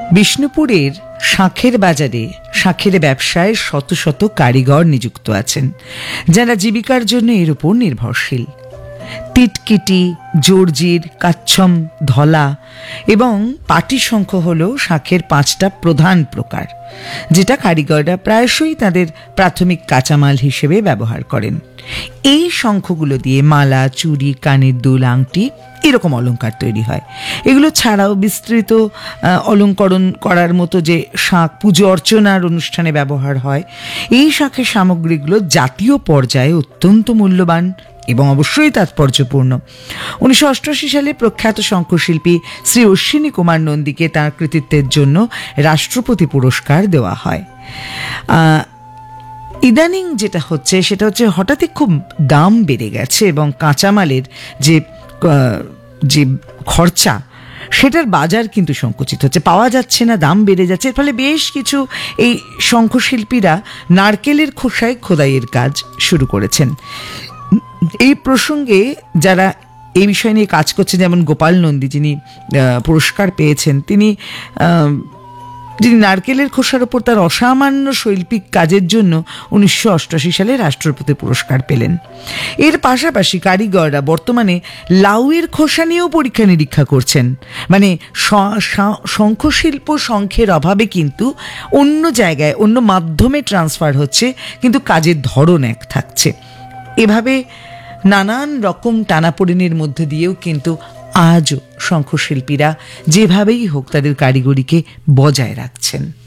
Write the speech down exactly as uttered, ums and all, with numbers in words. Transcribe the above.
বিষ্ণুপুরের শাঁখের বাজারে শাঁখের ব্যবসায় শত শত কারিগর নিযুক্ত আছেন, যারা জীবিকার জন্য এর উপর নির্ভরশীল। টিটকিটি, জর্জির, কাচ্ছম, ধলা এবং পাটিশঙ্খ হল শাঁখের পাঁচটা প্রধান প্রকার, যেটা কারিগররা প্রায়শই তাদের প্রাথমিক কাঁচামাল হিসেবে ব্যবহার করেন। এই শঙ্খগুলো দিয়ে মালা, চুড়ি, কানের দুল, আংটি এরকম অলংকার তৈরি হয়। এগুলো ছাড়াও বিস্তৃত অলঙ্করণ করার মতো যে শাঁখ পুজো অর্চনার অনুষ্ঠানে ব্যবহার হয়, এই শাঁখের সামগ্রীগুলো জাতীয় পর্যায়ে অত্যন্ত মূল্যবান এবং অবশ্যই তাৎপর্যপূর্ণ। উনিশশো অষ্টআশি সালে প্রখ্যাত শঙ্খশিল্পী শ্রী অশ্বিনী কুমার নন্দীকে তাঁর কৃতিত্বের জন্য রাষ্ট্রপতি পুরস্কার দেওয়া হয়। ইদানিং যেটা হচ্ছে সেটা হচ্ছে হঠাৎই খুব দাম বেড়ে গেছে এবং কাঁচামালের যে যে খরচা সেটার বাজার কিন্তু সংকুচিত হচ্ছে, পাওয়া যাচ্ছে না, দাম বেড়ে যাচ্ছে। এর ফলে বেশ কিছু এই শঙ্খশিল্পীরা নারকেলের খোসায় খোদাইয়ের কাজ শুরু করেছেন। এই প্রসঙ্গে যারা এই বিষয় নিয়ে কাজ করছেন, যেমন গোপাল নন্দী যিনি পুরস্কার পেয়েছেন, তিনি যিনি নারকেলের খোসার ওপর তার অসামান্য শৈল্পিক কাজের জন্য উনিশশো অষ্টআশি সালে রাষ্ট্রপতি পুরস্কার পেলেন। এর পাশাপাশি কারিগররা বর্তমানে লাউয়ের খোসা নিয়েও পরীক্ষা নিরীক্ষা করছেন। মানে শঙ্খশিল্প শঙ্খের অভাবে কিন্তু অন্য জায়গায় অন্য মাধ্যমে ট্রান্সফার হচ্ছে, কিন্তু কাজের ধরন এক থাকছে। এভাবে নানান রকম টানাপোড়েনের মধ্যে দিয়েও কিন্তু আজও শঙ্খশিল্পীরা যেভাবেই হোক তাদের কারিগরিকে বজায় রাখছেন।